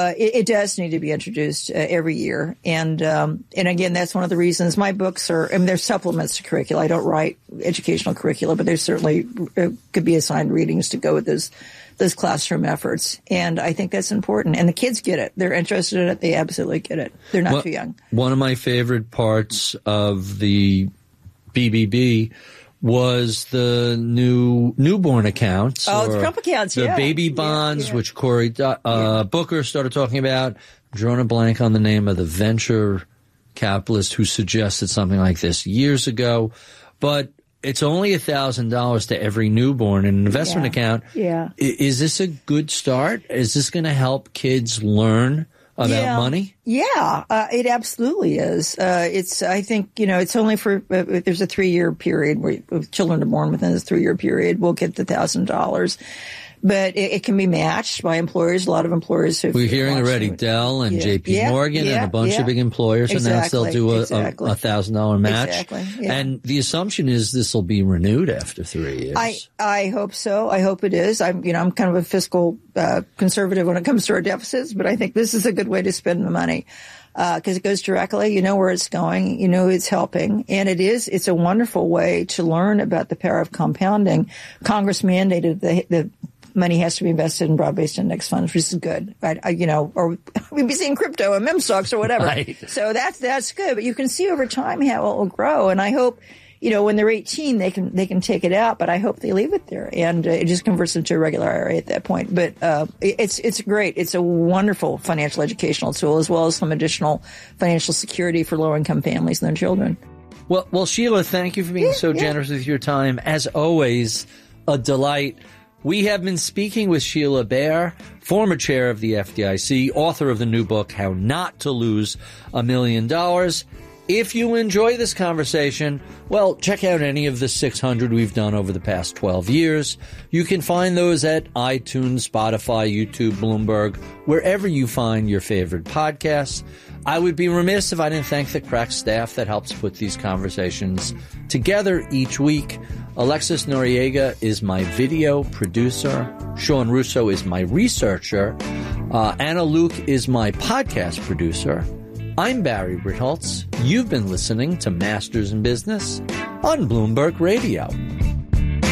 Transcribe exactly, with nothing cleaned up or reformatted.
Uh, it, it does need to be introduced uh, every year. And, um, and again, that's one of the reasons my books are, I mean, they're supplements to curricula. I don't write educational curricula, but there certainly uh, could be assigned readings to go with those, those classroom efforts. And I think that's important. And the kids get it. They're interested in it. They absolutely get it. They're not well, too young. One of my favorite parts of the B B B was the new newborn accounts. Oh, the Trump accounts, the yeah. The baby bonds, yeah, yeah. which Cory uh, yeah. Booker started talking about. I'm drawing a blank on the name of the venture capitalist who suggested something like this years ago. But it's only one thousand dollars to every newborn in an investment yeah. account. Yeah. Is this a good start? Is this going to help kids learn about yeah. money? Yeah, uh, it absolutely is. Uh, it's, I think, you know, it's only for, uh, there's a three year period where if children are born within this three year period, we'll get the thousand dollars. But it, it can be matched by employers. A lot of employers have. We're hearing already Dell and yeah. J P yeah. Morgan yeah. and a bunch yeah. of big employers exactly. announced they'll do a, exactly. a, a thousand dollar match. Exactly. Yeah. And the assumption is this will be renewed after three years. I, I hope so. I hope it is. I'm, you know, I'm kind of a fiscal, uh, conservative when it comes to our deficits, but I think this is a good way to spend the money. Uh, cause it goes directly, you know where it's going, you know who it's helping. And it is, it's a wonderful way to learn about the power of compounding. Congress mandated the, the, money has to be invested in broad-based index funds, which is good. I, I, you know, or we'd be seeing crypto and meme stocks or whatever. Right. So that's that's good. But you can see over time how it will grow. And I hope, you know, when they're eighteen, they can they can take it out. But I hope they leave it there, and uh, it just converts into a regular I R A at that point. But uh, it's it's great. It's a wonderful financial educational tool, as well as some additional financial security for low-income families and their children. Well, well, Sheila, thank you for being yeah, so yeah. generous with your time. As always, a delight. We have been speaking with Sheila Bair, former chair of the F D I C, author of the new book, How Not to Lose a Million Dollars. If you enjoy this conversation, well, check out any of the six hundred we've done over the past twelve years. You can find those at iTunes, Spotify, YouTube, Bloomberg, wherever you find your favorite podcasts. I would be remiss if I didn't thank the crack staff that helps put these conversations together each week. Alexis Noriega is my video producer. Sean Russo is my researcher. Uh, Anna Luke is my podcast producer. I'm Barry Ritholtz. You've been listening to Masters in Business on Bloomberg Radio.